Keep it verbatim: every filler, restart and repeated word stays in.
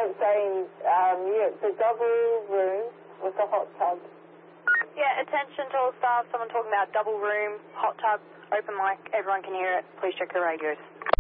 kept saying, um, yeah, it's a double room with a hot tub. Yeah, attention to all staff. Someone talking about double room, hot tub, open mic. Everyone can hear it. Please check your radios.